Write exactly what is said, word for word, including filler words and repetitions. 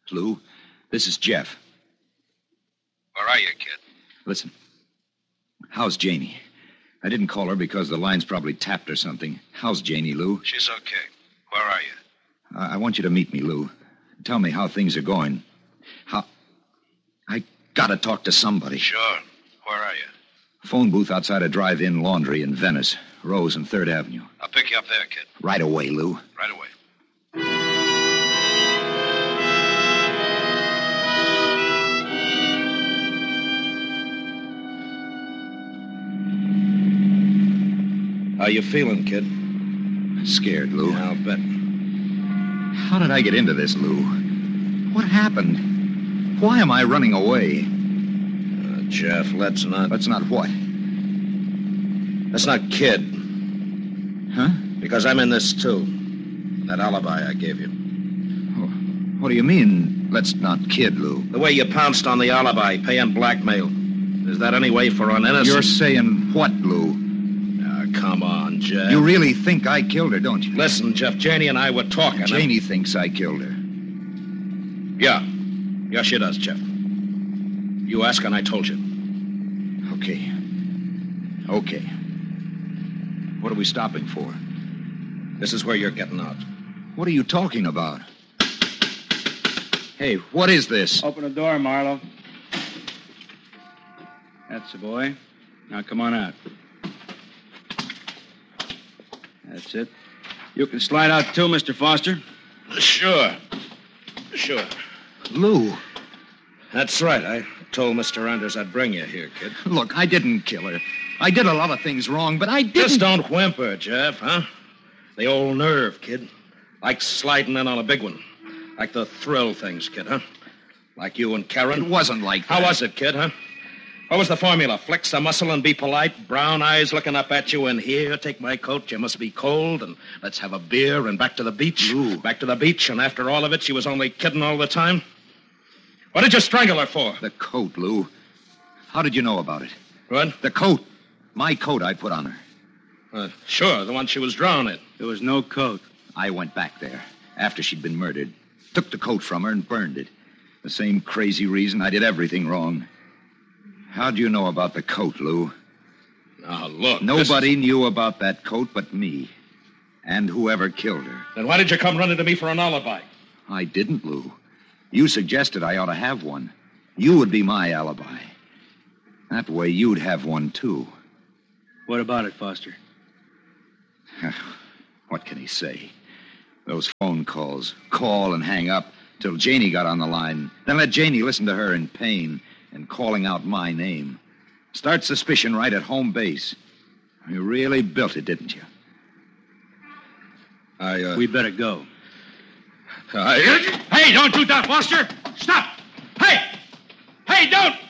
Lou, this is Jeff. Where are you, kid? Listen, how's Janie? I didn't call her because the line's probably tapped or something. How's Janie, Lou? She's okay. Where are you? I, I want you to meet me, Lou. Tell me how things are going. How... I gotta talk to somebody. Sure. Where are you? Phone booth outside a drive-in laundry in Venice. Rose and third Avenue. I'll pick you up there, kid. Right away, Lou. Right away. How you feeling, kid? Scared, Lou. Yeah, I'll bet. How did I get into this, Lou? What happened? Why am I running away? Uh, Jeff, let's not... Let's not what? Let's not kid. Huh? Because I'm in this, too. That alibi I gave you. Oh, what do you mean, let's not kid, Lou? The way you pounced on the alibi, paying blackmail. Is that any way for an innocent... You're saying what, Lou? Ah, come on, Jeff. You really think I killed her, don't you? Listen, Jeff, Janie and I were talking. Janie thinks I killed her. Yeah. Yeah, she does, Jeff. You ask and I told you. Okay. Okay. What are we stopping for? This is where you're getting out. What are you talking about? Hey, what is this? Open the door, Marlowe. That's the boy. Now come on out. That's it. You can slide out too, Mister Foster. Sure. Sure. Lou. That's right. I told Mister Anders I'd bring you here, kid. Look, I didn't kill her. I did a lot of things wrong, but I didn't... Just don't whimper, Jeff, huh? The old nerve, kid. Like sliding in on a big one. Like the thrill things, kid, huh? Like you and Karen. It wasn't like that. How was it, kid, huh? What was the formula? Flex the muscle and be polite? Brown eyes looking up at you and here, take my coat, you must be cold, and let's have a beer and back to the beach. Lou. Back to the beach, and after all of it, she was only kidding all the time? What did you strangle her for? The coat, Lou. How did you know about it? What? The coat. My coat I put on her. Uh, sure, the one she was drowned in. There was no coat. I went back there after she'd been murdered. Took the coat from her and burned it. The same crazy reason I did everything wrong. How do you know about the coat, Lou? Now, look. Nobody is... knew about that coat but me. And whoever killed her. Then why did you come running to me for an alibi? I didn't, Lou. You suggested I ought to have one. You would be my alibi. That way you'd have one, too. What about it, Foster? What can he say? Those phone calls. Call and hang up till Janie got on the line. Then let Janie listen to her in pain and calling out my name. Start suspicion right at home base. You really built it, didn't you? I, uh... We better go. I... Hey, don't do that, Foster! Stop! Hey! Hey, don't!